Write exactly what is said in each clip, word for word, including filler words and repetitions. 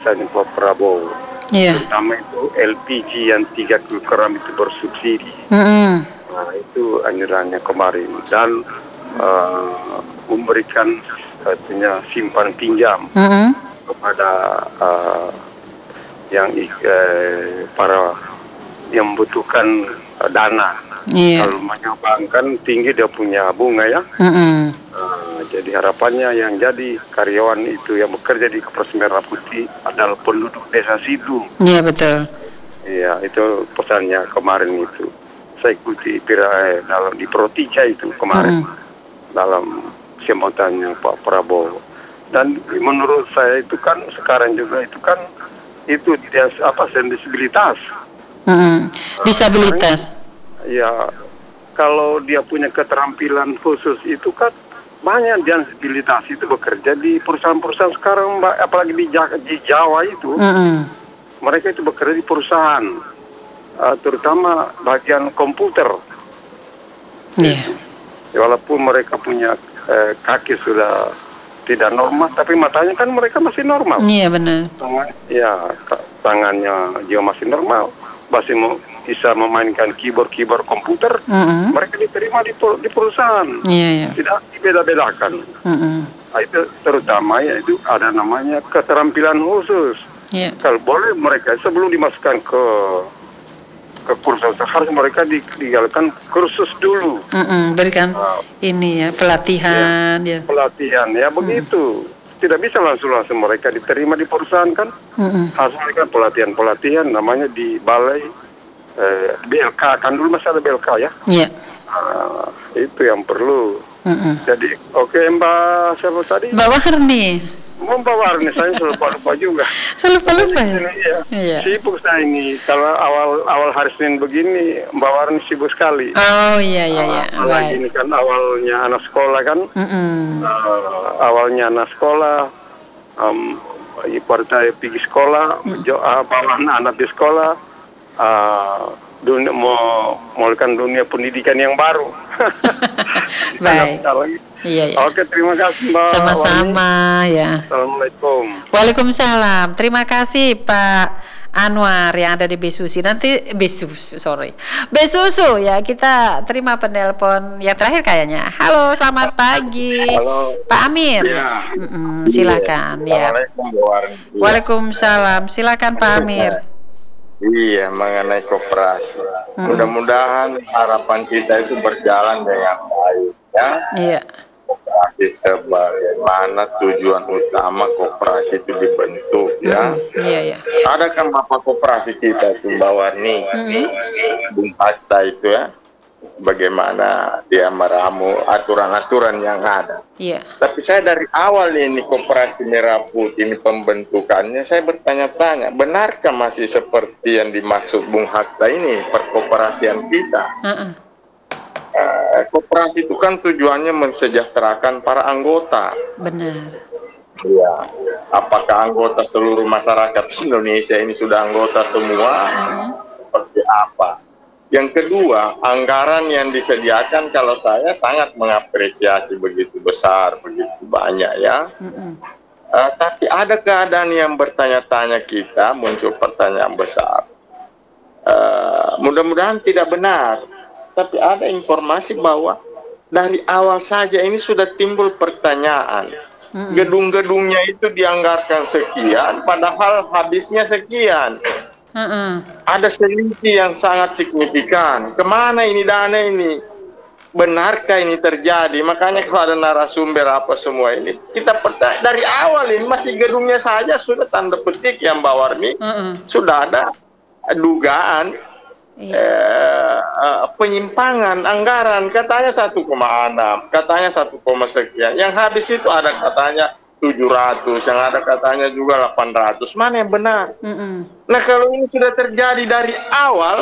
pemerintahnya Pak Prabowo. Iya. Terutama itu L P G yang tiga kilogram itu bersubsidi. Mm-mm. Nah, itu anjurannya kemarin. Dan uh, memberikan katanya simpan pinjam Mm-mm. kepada uh, yang uh, para yang membutuhkan uh, dana. Iya. Kalau bank kan tinggi dia punya bunga ya. Mm-mm. Uh, jadi harapannya yang jadi karyawan itu yang bekerja di Kepres Merah Putih adalah penduduk desa situ. Iya betul. Iya, itu pesannya kemarin itu. Saya ikuti eh, dalam di Pro tiga itu kemarin Mm-mm. dalam sempatannya Pak Prabowo. Dan menurut saya itu kan sekarang juga itu kan itu dia apa disabilitas. Mm-mm. Disabilitas. Ya, kalau dia punya keterampilan khusus itu kan banyak disabilitas itu bekerja di perusahaan-perusahaan sekarang, Mbak, apalagi di, di Jawa itu. Mm-mm. Mereka itu bekerja di perusahaan, uh, terutama bagian komputer. Iya. Walaupun mereka punya uh, kaki sudah tidak normal, tapi matanya kan mereka masih normal. Iya benar. Tangan, ya, tangannya juga masih normal, masih mau bisa memainkan keyboard-keyboard komputer. Mm-mm. Mereka diterima di, di perusahaan. Iya iya. Tidak dibeda-bedakan. Mm-mm. Nah, itu terutama ya itu ada namanya keterampilan khusus. Iya. Kalau boleh mereka sebelum dimasukkan ke ke kursus harus mereka di, dijalankan kursus dulu. Mm-mm. Berikan Nah, ini ya pelatihan ya. pelatihan ya begitu. Tidak bisa langsung-langsung mereka diterima di perusahaan kan. Mm-mm. Harus mereka pelatihan-pelatihan namanya di balai eh, B L K kan dulu masih ada B L K ya. Iya. Nah, itu yang perlu. Mm-mm. Jadi oke Mbak siapa tadi? Mbak Warni. Mau Mbak Warni saya selalu lupa juga. Saya lupa-lupa ya. Iya. Iya. Sibuk saya ini. Kalau awal awal hari Senin begini, Mbak Warni sibuk sekali. Oh iya iya iya. Uh, apalagi Baik. ini kan awalnya anak sekolah kan. Mm-mm. Uh, awalnya anak sekolah, um, partai pergi sekolah, Mm. jo, uh, bawa anak di sekolah, uh, dunia, mau mulakan dunia pendidikan yang baru. Baik. Lagi. Iya iya. Oke, terima kasih Mbak Sama-sama Warni. ya. Assalamualaikum. Waalaikumsalam. Terima kasih Pak Anwar yang ada di Besusi. Nanti Besusu, sorry. Besusu ya, kita terima penelpon yang terakhir kayaknya. Halo, selamat pagi. Halo. Pak Amir. Ya. Mm-mm, silakan ya. Assalamualaikum Mbak Warni. Waalaikumsalam. Silakan Pak Amir. Iya, mengenai koperasi. Hmm. Mudah-mudahan harapan kita itu berjalan dengan baik, ya. Iya. Koperasi sebagaimana tujuan utama koperasi itu dibentuk, ya. Mm-mm. Iya, iya. Ada kan bapak koperasi kita itu Mbak Warni, Mm-mm. Bung Hatta itu ya, bagaimana dia meramu aturan-aturan yang ada. Iya. Tapi saya dari awal ini Koperasi Merah Putih ini pembentukannya, saya bertanya-tanya, benarkah masih seperti yang dimaksud Bung Hatta ini perkoperasian kita? Uh-uh. Uh, koperasi itu kan tujuannya mensejahterakan para anggota. Benar. Iya. Apakah anggota seluruh masyarakat Indonesia ini sudah anggota semua? Uh-huh. Seperti apa? Yang kedua, anggaran yang disediakan kalau saya sangat mengapresiasi begitu besar, begitu banyak ya. Uh-uh. Uh, tapi ada keadaan yang bertanya-tanya kita, muncul pertanyaan besar. Uh, mudah-mudahan tidak benar, tapi ada informasi bahwa dari awal saja ini sudah timbul pertanyaan. Uh-uh. Gedung-gedungnya itu dianggarkan sekian, padahal habisnya sekian. Uh-uh. Ada selisih yang sangat signifikan. Kemana ini dana ini? Benarkah ini terjadi? Makanya kalau ada narasumber apa semua ini, kita pertanyaan dari awal ini masih gedungnya saja sudah tanda petik yang Mbak Warni, Uh-uh. sudah ada dugaan Iya. eh, eh, penyimpangan anggaran. Katanya satu koma enam, katanya satu, sekian. Yang habis itu ada katanya tujuh ratus, yang ada katanya juga delapan ratus. Mana yang benar? Uh-uh. Nah, kalau ini sudah terjadi dari awal,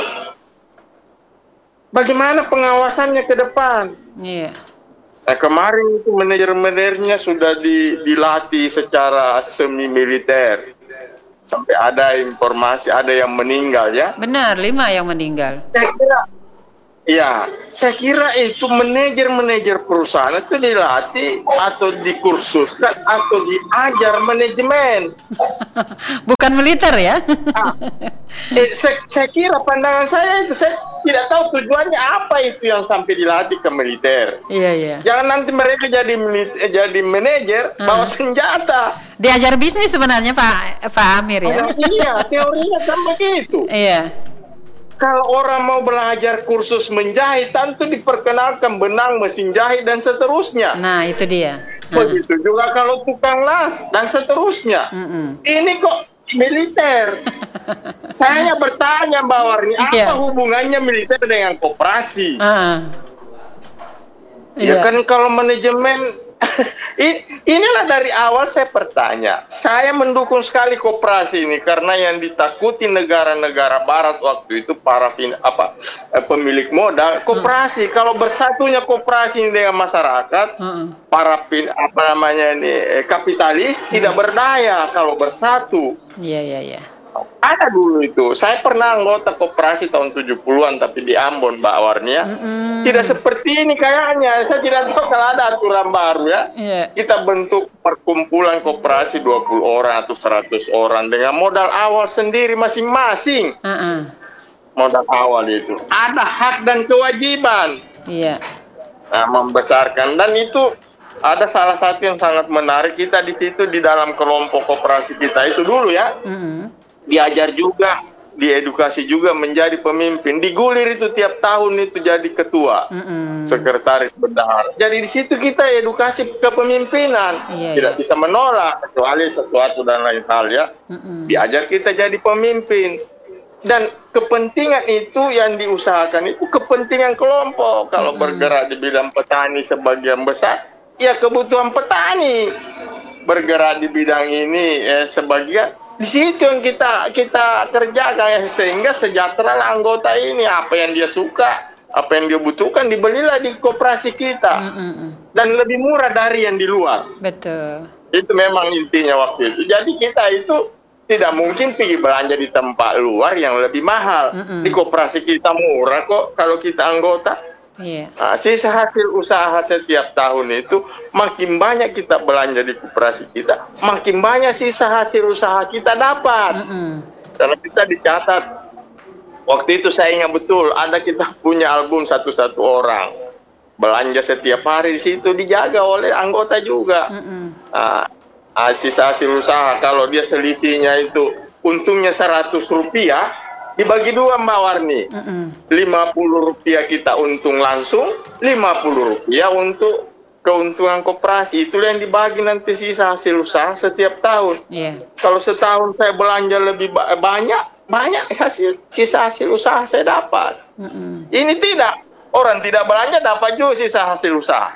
bagaimana pengawasannya ke depan? Iya. Nah, kemarin itu manajer-manajernya sudah di, dilatih secara semi militer. Sampai ada informasi ada yang meninggal ya. Benar, lima yang meninggal. Saya kira Ya, saya kira itu manajer-manajer perusahaan itu dilatih atau dikursuskan atau diajar manajemen. Bukan militer ya? Ah, eh, saya, saya kira pandangan saya itu, saya tidak tahu tujuannya apa itu yang sampai dilatih ke militer. Iya, iya. Jangan nanti mereka jadi militer, jadi manajer Hmm. bawa senjata. Diajar bisnis sebenarnya Pak Pak Amir ya? Oh, iya, teorinya kan begitu. Iya. Kalau orang mau belajar kursus menjahit, tentu diperkenalkan benang, mesin jahit, dan seterusnya. Nah, itu dia. Begitu juga kalau tukang las, dan seterusnya. Mm-mm. Ini kok militer? Saya bertanya Mbak Warni, apa Iya. hubungannya militer dengan koperasi? Ah. Ya Iya. kan kalau manajemen, I- inilah dari awal saya bertanya. Saya mendukung sekali koperasi ini karena yang ditakuti negara-negara barat waktu itu para pin, apa eh, pemilik modal koperasi. Kalau bersatunya koperasi ini dengan masyarakat, Mm-mm. para pin, apa namanya ini eh, kapitalis tidak berdaya kalau bersatu. Iya, iya, iya. Ada dulu itu. Saya pernah anggota koperasi tahun tujuh puluhan tapi di Ambon, Mbak Warni ya. Mm-mm. Tidak seperti ini kayaknya. Saya tidak tahu kalau ada aturan baru ya. Iya. Kita bentuk perkumpulan koperasi dua puluh orang atau seratus orang dengan modal awal sendiri masing-masing. Ah-ah. Modal awal itu. Ada hak dan kewajiban. Iya. Nah, membesarkan, dan itu ada salah satu yang sangat menarik, kita di situ di dalam kelompok koperasi kita itu dulu ya. Mm-mm. Diajar juga, diedukasi juga menjadi pemimpin. Digulir itu tiap tahun itu jadi ketua, Mm-mm. sekretaris bendahara. Jadi di situ kita edukasi kepemimpinan. Iya, Tidak iya. bisa menolak kecuali sesuatu dan lain hal ya. Mm-mm. Diajar kita jadi pemimpin. Dan kepentingan itu yang diusahakan itu kepentingan kelompok. Kalau Mm-mm. bergerak di bidang petani sebagian besar, ya kebutuhan petani. Bergerak di bidang ini eh, sebagian, di situ yang kita kita kerjakan ya, sehingga sejahtera anggota ini, apa yang dia suka, apa yang dia butuhkan dibelilah di koperasi kita. Mm-mm. Dan lebih murah dari yang di luar. Betul. Itu memang intinya waktu itu. Jadi kita itu tidak mungkin pergi belanja di tempat luar yang lebih mahal. Mm-mm. Di koperasi kita murah kok kalau kita anggota. Iya. Nah, sisa hasil usaha setiap tahun itu makin banyak kita belanja di koperasi kita, makin banyak sisa hasil usaha kita dapat. Mm-mm. Karena kita dicatat. Waktu itu saya ingat betul, ada kita punya album satu-satu orang. Belanja setiap hari di situ dijaga oleh anggota juga. Mm-mm. Nah, ah, sisa hasil usaha kalau dia selisihnya itu untungnya seratus rupiah, dibagi dua Mbak Warni. Mm-mm. lima puluh rupiah kita untung langsung, lima puluh rupiah untuk keuntungan koperasi. Itulah yang dibagi nanti sisa hasil usaha setiap tahun. Iya. Kalau setahun saya belanja lebih ba- banyak, banyak hasil sisa hasil usaha saya dapat. Mm-mm. Ini tidak. Orang tidak belanja dapat juga sisa hasil usaha.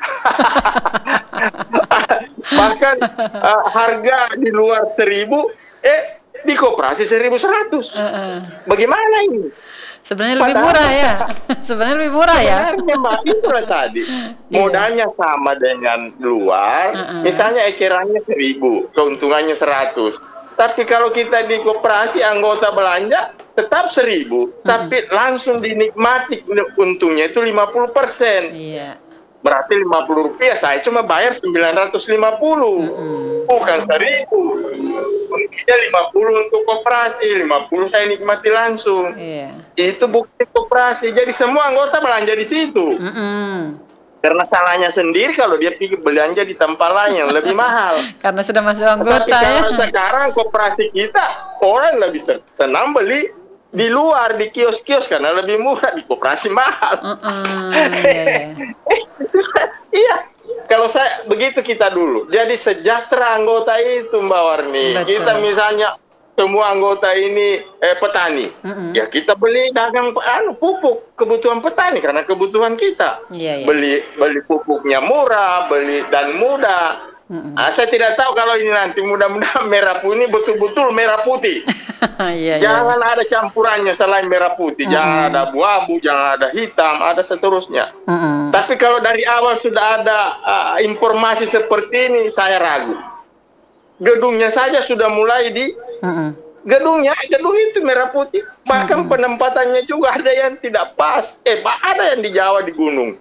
Bahkan uh, harga di luar seribu, eh di koperasi seribu seratus. Uh-uh. Bagaimana ini? Sebenarnya lebih Padahal- murah ya. Sebenarnya lebih murah ya. Sebenarnya Mbak, itulah tadi. Modalnya sama dengan luar, Uh-uh. misalnya ecerannya seribu, keuntungannya seratus. Tapi kalau kita di koperasi anggota belanja tetap seribu, tapi langsung dinikmati untungnya itu lima puluh persen. Iya. Berarti lima puluh rupiah saya cuma bayar sembilan ratus lima puluh, Mm-mm. bukan seribu. Untungnya lima puluh untuk koperasi, lima puluh saya nikmati langsung. Iya. Itu bukti koperasi. Jadi semua anggota belanja di situ. Mm-mm. Karena salahnya sendiri kalau dia pergi belanja di tempat lain yang lebih mahal. Karena sudah masuk Tapi anggota ya. kalau sekarang koperasi kita orang lebih sen- senang beli di luar di kios-kios karena lebih murah, di koperasi mahal. Uh-uh. Iya, iya. Iya. Kalau saya begitu kita dulu. Jadi sejahtera anggota itu Mbak Warni. Betul. Kita misalnya semua anggota ini eh, petani. Mm-mm. Ya kita beli dagang anu pupuk kebutuhan petani karena kebutuhan kita. Iya, iya. Beli beli pupuknya murah, beli dan mudah. Mm-mm. Ah, saya tidak tahu kalau ini nanti mudah-mudahan merah putih ini betul-betul merah putih. Iya, iya. Jangan ada campurannya selain merah putih. Jangan ada abu-abu, jangan ada hitam, ada seterusnya. Mm-mm. Tapi kalau dari awal sudah ada uh, informasi seperti ini, saya ragu. Gedungnya saja sudah mulai di Mm-mm. gedungnya, gedung itu merah putih. Bahkan hmm. penempatannya juga ada yang tidak pas. Eh, ada yang di Jawa di gunung.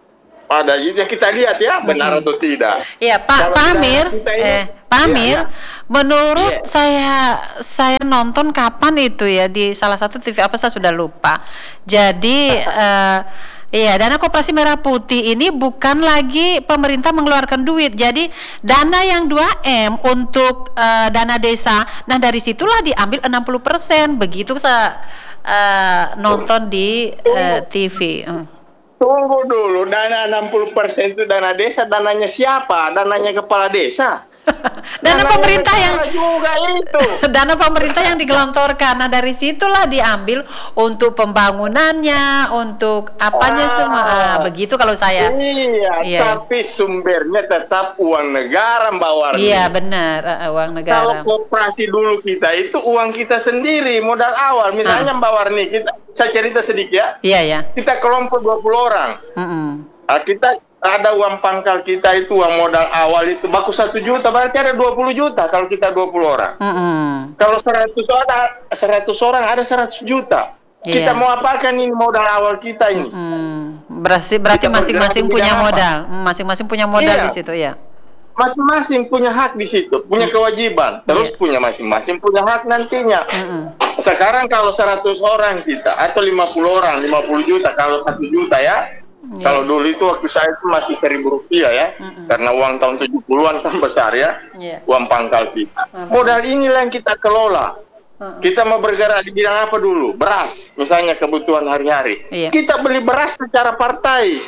Ada yang kita lihat ya, benar hmm. atau tidak. Iya, Pak Pak Amir, eh Pak Amir, ya, ya. menurut yeah. saya saya nonton kapan itu ya di salah satu T V apa saya sudah lupa. Jadi uh, iya, dana koperasi merah putih ini bukan lagi pemerintah mengeluarkan duit. Jadi dana yang dua M untuk uh, dana desa. Nah, dari situlah diambil enam puluh persen. Begitu saya uh, nonton di uh, T V. Uh. Tunggu dulu, dana enam puluh persen itu dana desa, dananya siapa? Dananya kepala desa. Dana dananya pemerintah yang juga itu. Dana pemerintah yang digelontorkan. Nah, dari situlah diambil untuk pembangunannya, untuk apanya ah, semua. Ah, begitu kalau saya. Iya, iya, tapi sumbernya tetap uang negara, Mbak Warni. Iya, benar, uh, uang negara. Kalau koperasi dulu kita itu uang kita sendiri, modal awal. Misalnya ah. Mbak Warni, kita saya cerita sedikit ya. Iya, ya. Kita kelompok dua puluh orang. Mm-mm. Nah, kita ada uang pangkal kita itu, uang modal awal itu baku satu juta, berarti ada dua puluh juta kalau kita dua puluh orang. Mm-mm. Kalau seratus orang, seratus orang ada seratus juta. Yeah. Kita mau apakan ini modal awal kita ini? Mm-mm. Berarti berarti kita masing-masing punya modal, masing-masing punya modal iya. di situ ya. Masing-masing punya hak di situ, punya kewajiban, terus yeah. punya masing-masing punya hak nantinya. Mm-mm. Sekarang kalau seratus orang kita atau lima puluh orang, lima puluh juta, kalau satu juta ya. Yeah. Kalau dulu itu waktu saya itu masih seribu rupiah ya, mm-mm. karena uang tahun tujuh puluhan kan besar ya, yeah. uang pangkal kita. Mm-hmm. Modal inilah yang kita kelola. Mm-hmm. Kita mau bergerak di bidang apa dulu? Beras, misalnya kebutuhan hari-hari. Yeah. Kita beli beras secara partai.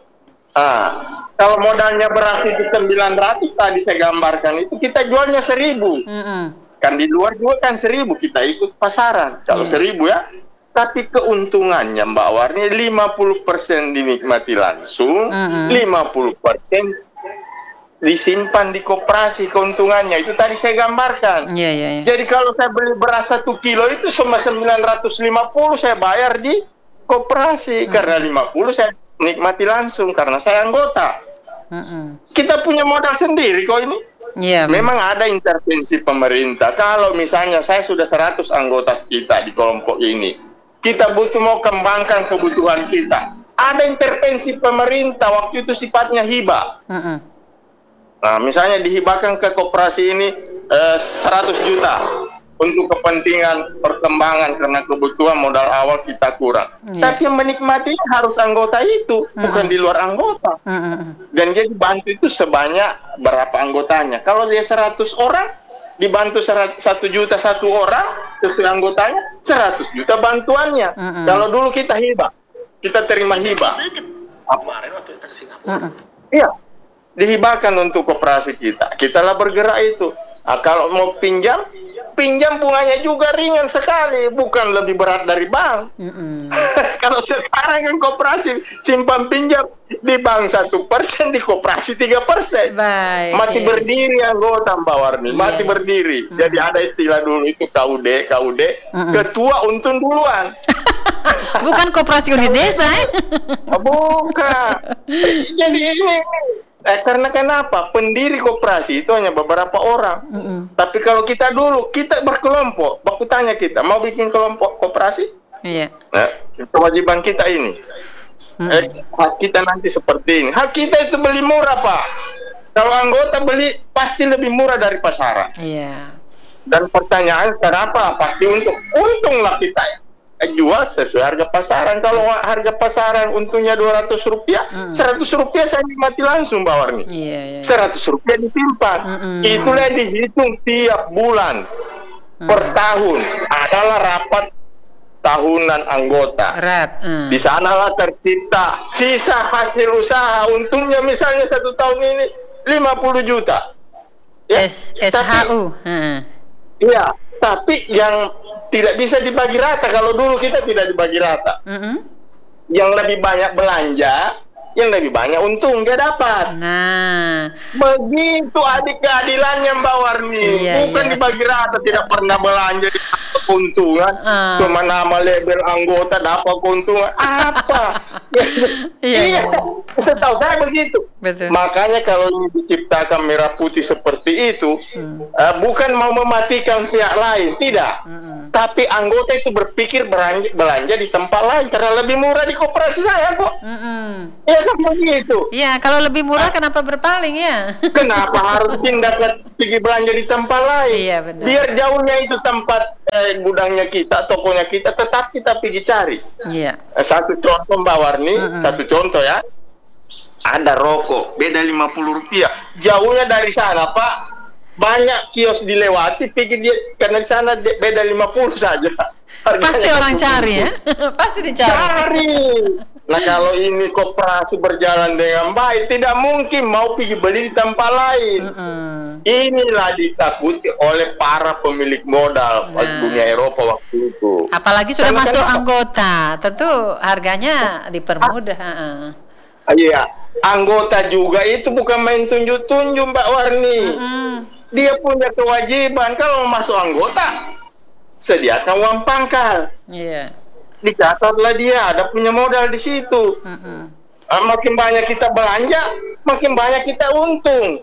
Ah, kalau modalnya beras itu sembilan ratus tadi saya gambarkan itu, kita jualnya seribu. Mm-hmm. Kan di luar juga kan seribu, kita ikut pasaran. Kalau yeah. seribu ya. Tapi keuntungannya Mbak Warni lima puluh persen dinikmati langsung, mm-hmm. lima puluh persen disimpan di koperasi keuntungannya. Itu tadi saya gambarkan. Yeah, yeah, yeah. Jadi kalau saya beli beras satu kilo itu cuma sembilan ratus lima puluh saya bayar di koperasi. Mm-hmm. Karena lima puluh saya nikmati langsung karena saya anggota. Mm-hmm. Kita punya modal sendiri kok ini. Yeah, memang ada intervensi pemerintah. Kalau misalnya saya sudah seratus anggota kita di kelompok ini, kita butuh mau kembangkan kebutuhan kita. Ada intervensi pemerintah, waktu itu sifatnya hibah. Uh-uh. Nah, misalnya dihibahkan ke koperasi ini eh, seratus juta untuk kepentingan perkembangan karena kebutuhan modal awal kita kurang. Yeah. Tapi yang menikmati harus anggota itu, uh-uh. bukan di luar anggota. Uh-uh. Dan dia dibantu itu sebanyak berapa anggotanya. Kalau dia seratus orang, dibantu satu juta satu orang, sesuai anggotanya seratus juta bantuannya. Mm-hmm. Kalau dulu kita hibah, kita terima hibah. Kemarin waktu kita ke Singapura. Iya, dihibahkan untuk koperasi kita. Kita lah bergerak itu. Nah, kalau mau pinjam, pinjam bunganya juga ringan sekali, bukan lebih berat dari bank. Mm-hmm. Kalau sekarang kan koperasi simpan pinjam di bank satu persen, di koperasi tiga persen. Mati yeah. berdiri anggota Mbak Warni, yeah. mati berdiri. Mm-hmm. Jadi ada istilah dulu itu K U D, K U D, mm-hmm. ketua untung duluan. Bukan koperasi unit desa, eh? Bukan. Jadi ini. Eh, karena kenapa? Pendiri koperasi itu hanya beberapa orang. Mm-mm. Tapi kalau kita dulu, kita berkelompok. Baku tanya kita, mau bikin kelompok koperasi? Iya. Nah, kewajiban kita ini. Eh, hak kita nanti seperti ini. Hak kita itu beli murah, Pak. Kalau anggota beli, pasti lebih murah dari pasaran. Iya. Dan pertanyaan, kenapa? Pasti untung. Untunglah kita jual sesuai harga pasaran. Kalau harga pasaran untungnya dua ratus rupiah, mm. seratus rupiah saya nikmati langsung Mbak Warni. Yeah, yeah. seratus rupiah disimpan. Mm-mm. Itulah dihitung tiap bulan mm. per tahun. Adalah rapat tahunan anggota. Rat. Mm. Di sanalah tercipta sisa hasil usaha. Untungnya misalnya satu tahun ini lima puluh juta. Ya, S H U. Iya, tapi yang tidak bisa dibagi rata. Kalau dulu kita tidak dibagi rata. Mm-hmm. Yang lebih banyak belanja, yang lebih banyak untung dia dapat. Nah, begitu adik keadilannya Mbak Warni. Iya, bukan iya. dibagi rata, tidak pernah belanja dapat keuntungan. Uh. Cuma nama label anggota dapat keuntungan. Apa? Iya, iya. Setahu saya begitu. Betul. Makanya kalau ini diciptakan merah putih seperti itu, Hmm. uh, bukan mau mematikan pihak lain, tidak. Mm-mm. Tapi anggota itu berpikir belanja, belanja di tempat lain karena lebih murah di koperasi saya kok. Mm-mm. Ya kan begitu. Ya, kalau lebih murah kenapa berpaling ya? Kenapa harus pindah ke pergi belanja di tempat lain? Iya, benar. Biar jauhnya itu tempat eh, gudangnya kita, tokonya kita, tetap kita pergi cari. Iya. Eh, Satu contoh Mbak Warni, Mm-mm. satu contoh ya. Ada rokok, beda lima puluh rupiah. Jauhnya dari sana, Pak. Banyak kios dilewati, pikir dia, karena di sana de- beda lima puluh saja. Harganya Pasti orang satu ribu. cari ya. Pasti dicari. Cari. Nah kalau ini koperasi berjalan dengan baik, tidak mungkin mau pergi beli di tempat lain. Mm-mm. Inilah ditakuti oleh para pemilik modal Nah. dunia Eropa waktu itu. Apalagi sudah Karena masuk kenapa? anggota, tentu harganya dipermudah. Heeh. Iya, anggota juga itu bukan main tunjuk-tunjuk Mbak Warni. Mm-mm. Dia punya kewajiban kalau mau masuk anggota, sediakan uang pangkal. Iya. Dicatatlah dia ada punya modal di situ. Mm-mm. Ah, makin banyak kita belanja, makin banyak kita untung.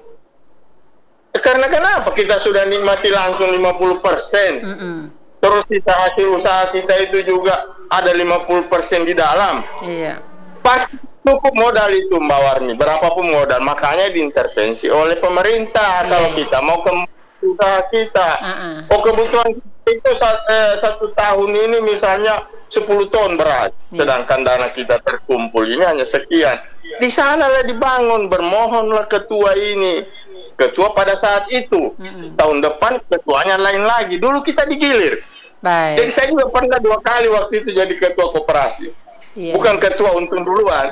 Karena kenapa? Kita sudah nikmati langsung lima puluh persen. Mm-mm. Terus sisa hasil usaha kita itu juga ada lima puluh persen di dalam. Iya. Pasti cukup modal itu Mbak Warni, berapapun modal. Makanya diintervensi oleh pemerintah Iya. kalau kita mau ke usaha kita. Uh-uh. Oh kebutuhan itu satu, eh, satu tahun ini misalnya sepuluh ton beras, Iya. sedangkan dana kita terkumpul ini hanya sekian. Di sanalah dibangun, bermohonlah ketua ini, ketua pada saat itu. Mm-mm. Tahun depan ketuanya lain lagi. Dulu kita digilir. Jadi Baik. saya juga pernah dua kali waktu itu jadi ketua koperasi. Iya. Bukan ketua untung duluan.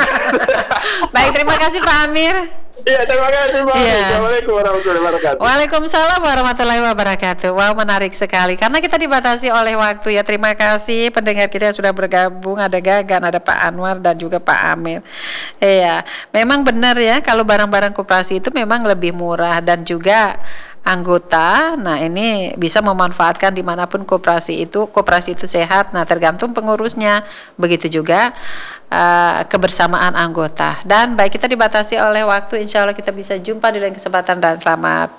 Baik, terima kasih Pak Amir. Iya, terima kasih Mbak. Iya. Assalamualaikum warahmatullahi wabarakatuh. Waalaikumsalam warahmatullahi wabarakatuh. Wow, menarik sekali. Karena kita dibatasi oleh waktu ya. Terima kasih pendengar kita yang sudah bergabung. Ada Gagan, ada Pak Anwar dan juga Pak Amir. Iya, memang benar ya. Kalau barang-barang koperasi itu memang lebih murah dan juga anggota. Nah ini bisa memanfaatkan dimanapun koperasi itu. Koperasi itu sehat. Nah tergantung pengurusnya. Begitu juga uh, kebersamaan anggota. Dan baik kita dibatasi oleh waktu. Insya Allah kita bisa jumpa di lain kesempatan dan selamat